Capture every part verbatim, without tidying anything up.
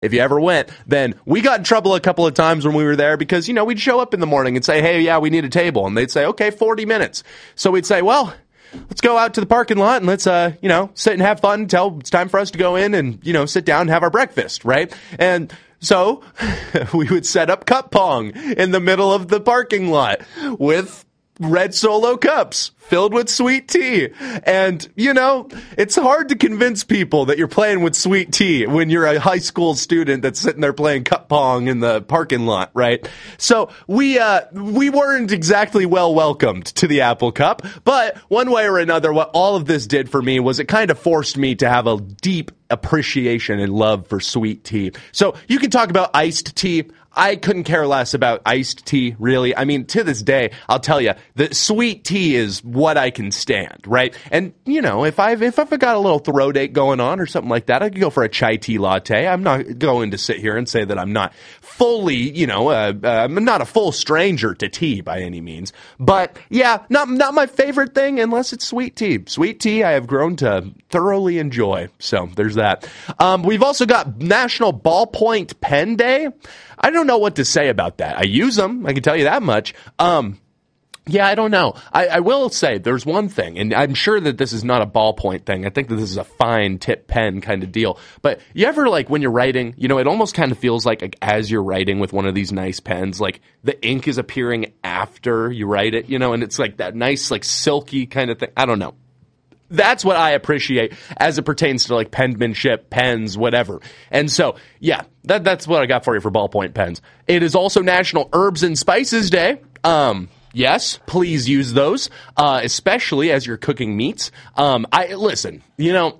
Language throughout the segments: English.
if you ever went, then we got in trouble a couple of times when we were there because, you know, we'd show up in the morning and say, hey, yeah, we need a table. And they'd say, okay, forty minutes. So we'd say, well, let's go out to the parking lot and let's, uh, you know, sit and have fun until it's time for us to go in and, you know, sit down and have our breakfast, right? And so we would set up cup pong in the middle of the parking lot with red Solo cups filled with sweet tea. And, you know, it's hard to convince people that you're playing with sweet tea when you're a high school student that's sitting there playing cup pong in the parking lot, right? So we, uh, we weren't exactly well welcomed to the Apple Cup, but one way or another, what all of this did for me was it kind of forced me to have a deep appreciation and love for sweet tea. So you can talk about iced tea. I couldn't care less about iced tea, really. I mean, to this day, I'll tell you, the sweet tea is what I can stand, right? And, you know, if I've, if I've got a little throat ache going on or something like that, I could go for a chai tea latte. I'm not going to sit here and say that I'm not fully, you know, uh, uh, I'm not a full stranger to tea by any means. But, yeah, not, not my favorite thing unless it's sweet tea. Sweet tea I have grown to thoroughly enjoy. So, there's that. Um, we've also got National Ballpoint Pen Day. I don't know what to say about that. I use them. I can tell you that much. Um, yeah, I don't know. I, I will say there's one thing, and I'm sure that this is not a ballpoint thing. I think that this is a fine tip pen kind of deal. But you ever, like, when you're writing, you know, it almost kind of feels like, like as you're writing with one of these nice pens, like the ink is appearing after you write it, you know, and it's like that nice, like, silky kind of thing. I don't know. That's what I appreciate as it pertains to, like, penmanship, pens, whatever. And so, yeah, that that's what I got for you for ballpoint pens. It is also National Herbs and Spices Day. Um, yes, please use those, uh, especially as you're cooking meats. Um, I listen, you know...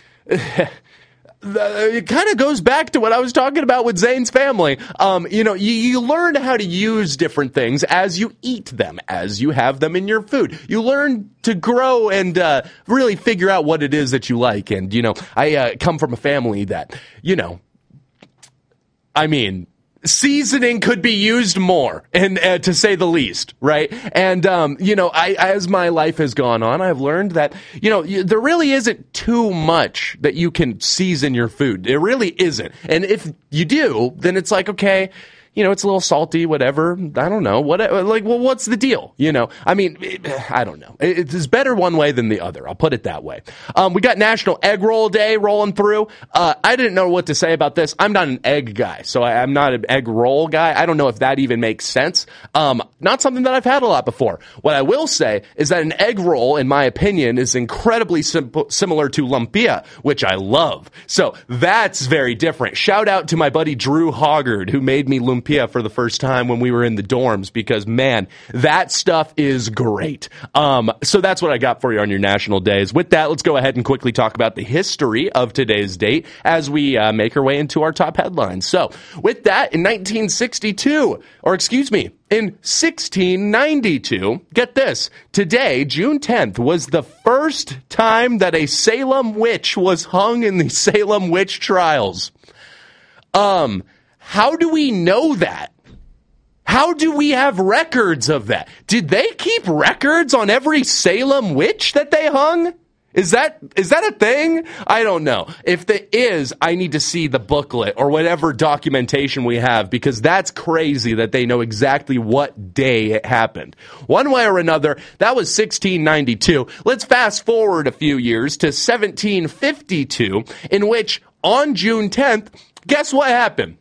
The, it kind of goes back to what I was talking about with Zane's family. Um, you know, you, you learn how to use different things as you eat them, as you have them in your food. You learn to grow and uh, really figure out what it is that you like. And, you know, I uh, come from a family that, you know, I mean... seasoning could be used more, and uh, to say the least, right? And, um, you know, I, as my life has gone on, I've learned that, you know, you, there really isn't too much that you can season your food. It really isn't. And if you do, then it's like, okay, you know, it's a little salty, whatever. I don't know. What, like, well, what's the deal? You know, I mean, it, I don't know. It, it's better one way than the other. I'll put it that way. Um, we got National Egg Roll Day rolling through. Uh, I didn't know what to say about this. I'm not an egg guy, so I, I'm not an egg roll guy. I don't know if that even makes sense. Um, not something that I've had a lot before. What I will say is that an egg roll, in my opinion, is incredibly sim- similar to lumpia, which I love. So that's very different. Shout out to my buddy Drew Hoggard, who made me lumpia for the first time when we were in the dorms, because, man, that stuff is great. Um, so that's what I got for you on your national days. With that, let's go ahead and quickly talk about the history of today's date as we uh, make our way into our top headlines. So with that, in nineteen sixty-two, or excuse me, in sixteen ninety-two, get this, today, June tenth, was the first time that a Salem witch was hung in the Salem witch trials. Um... How do we know that? How do we have records of that? Did they keep records on every Salem witch that they hung? Is that is that a thing? I don't know. If there is, I need to see the booklet or whatever documentation we have, because that's crazy that they know exactly what day it happened. One way or another, that was sixteen ninety-two. Let's fast forward a few years to seventeen fifty-two, in which on June tenth, guess what happened?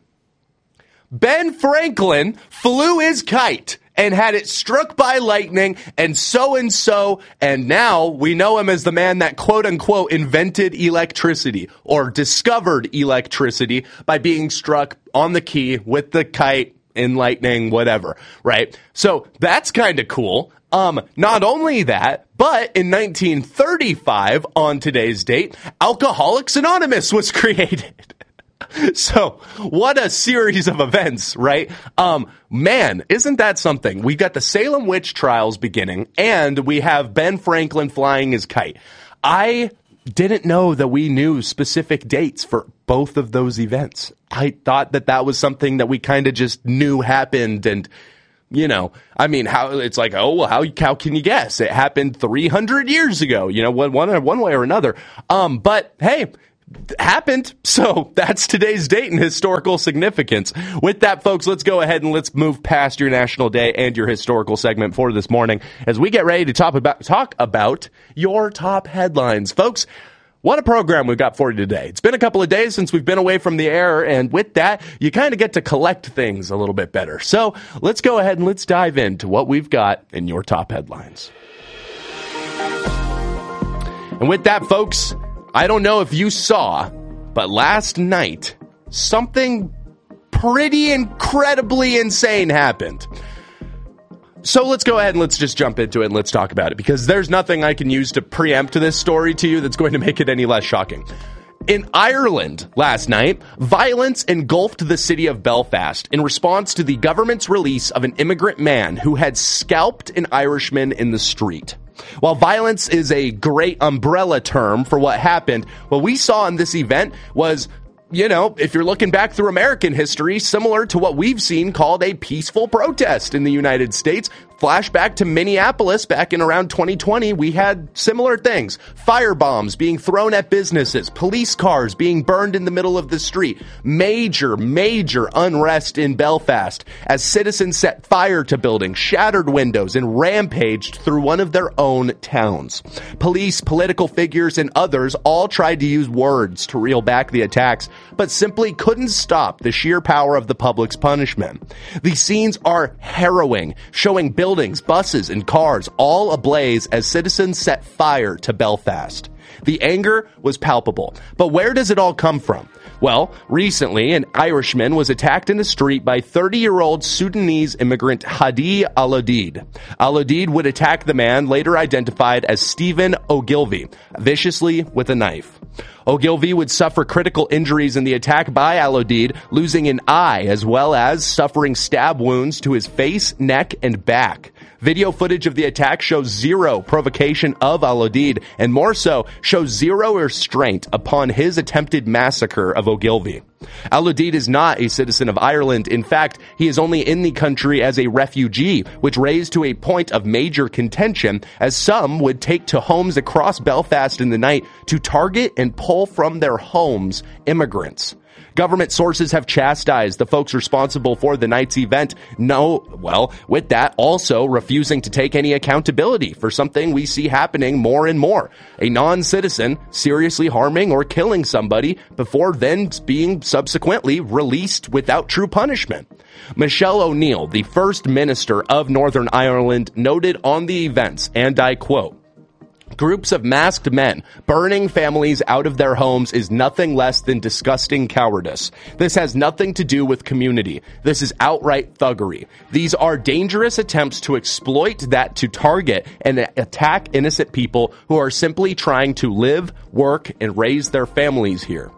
Ben Franklin flew his kite and had it struck by lightning, and so and so, and now we know him as the man that quote-unquote invented electricity, or discovered electricity by being struck on the key with the kite in lightning, whatever, right? So that's kind of cool. Um, not only that, but in nineteen thirty-five, on today's date, Alcoholics Anonymous was created. So, what a series of events, right? Um, man, isn't that something? We've got the Salem witch trials beginning, and we have Ben Franklin flying his kite. I didn't know that we knew specific dates for both of those events. I thought that that was something that we kind of just knew happened, and, you know, I mean, how it's like, oh, well, how, how can you guess? It happened three hundred years ago, you know, one, one, one way or another. Um, but, hey, happened. So that's today's date and historical significance. With that, folks, let's go ahead and let's move past your National Day and your historical segment for this morning as we get ready to talk about, talk about your top headlines. Folks, what a program we've got for you today. It's been a couple of days since we've been away from the air, and with that, you kind of get to collect things a little bit better. So let's go ahead and let's dive into what we've got in your top headlines. And with that, folks, I don't know if you saw, but last night, something pretty incredibly insane happened. So let's go ahead and let's just jump into it and let's talk about it, because there's nothing I can use to preempt this story to you that's going to make it any less shocking. In Ireland last night, violence engulfed the city of Belfast in response to the government's release of an immigrant man who had scalped an Irishman in the street. While violence is a great umbrella term for what happened, what we saw in this event was, you know, if you're looking back through American history, similar to what we've seen called a peaceful protest in the United States. Flashback to Minneapolis back in around twenty twenty, we had similar things. Firebombs being thrown at businesses, police cars being burned in the middle of the street. Major, major unrest in Belfast as citizens set fire to buildings, shattered windows, and rampaged through one of their own towns. Police, political figures, and others all tried to use words to reel back the attacks, but simply couldn't stop the sheer power of the public's punishment. These scenes are harrowing, showing buildings, buses, and cars all ablaze as citizens set fire to Belfast. The anger was palpable, but where does it all come from? Well, recently, an Irishman was attacked in the street by thirty-year-old Sudanese immigrant Hadi Al-Odid. Al-Odid would attack the man, later identified as Stephen Ogilvie, viciously with a knife. Ogilvie would suffer critical injuries in the attack by Al-Odid, losing an eye as well as suffering stab wounds to his face, neck, and back. Video footage of the attack shows zero provocation of Al-Odid, and more so, shows zero restraint upon his attempted massacre of Ogilvie. Al-Odid is not a citizen of Ireland. In fact, he is only in the country as a refugee, which raised to a point of major contention, as some would take to homes across Belfast in the night to target and pull from their homes immigrants. Government sources have chastised the folks responsible for the night's event. No, well, with that, also refusing to take any accountability for something we see happening more and more. A non-citizen seriously harming or killing somebody before then being subsequently released without true punishment. Michelle O'Neill, the First Minister of Northern Ireland, noted on the events, and I quote, "Groups of masked men burning families out of their homes is nothing less than disgusting cowardice. This has nothing to do with community. This is outright thuggery. These are dangerous attempts to exploit that to target and attack innocent people who are simply trying to live, work, and raise their families here."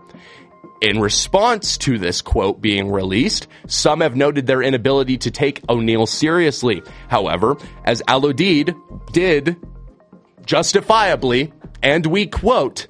In response to this quote being released, some have noted their inability to take O'Neill seriously. However, as Al-Odid did justifiably, and we quote,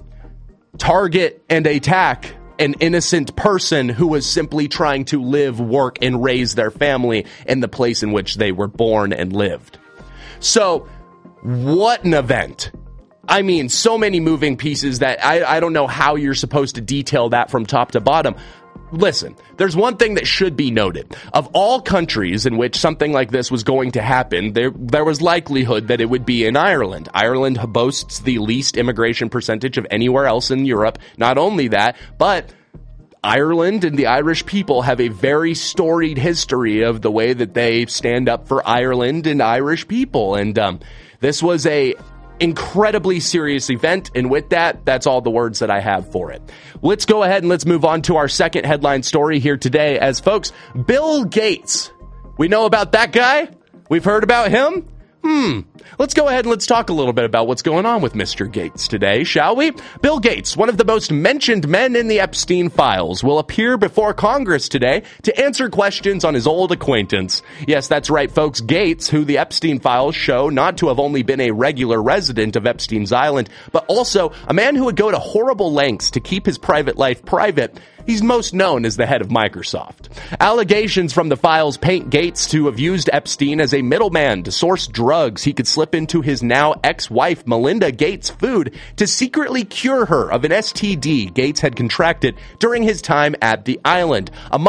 target and attack an innocent person who was simply trying to live, work, and raise their family in the place in which they were born and lived. So, what an event. I mean, so many moving pieces that I, I don't know how you're supposed to detail that from top to bottom. Listen, there's one thing that should be noted. Of all countries in which something like this was going to happen, there there was likelihood that it would be in Ireland. Ireland boasts the least immigration percentage of anywhere else in Europe. Not only that, but Ireland and the Irish people have a very storied history of the way that they stand up for Ireland and Irish people. And um, this was a incredibly serious event, and with that, that's all the words that I have for it. Let's go ahead and let's move on to our second headline story here today, as folks, Bill Gates. We know about that guy? We've heard about him? Hmm. Let's go ahead and let's talk a little bit about what's going on with Mister Gates today, shall we? Bill Gates, one of the most mentioned men in the Epstein files, will appear before Congress today to answer questions on his old acquaintance. Yes, that's right, folks. Gates, who the Epstein files show not to have only been a regular resident of Epstein's Island, but also a man who would go to horrible lengths to keep his private life private, he's most known as the head of Microsoft. Allegations from the files paint Gates to have used Epstein as a middleman to source drugs he could slip into his now ex-wife Melinda Gates' food to secretly cure her of an S T D Gates had contracted during his time at the island. Among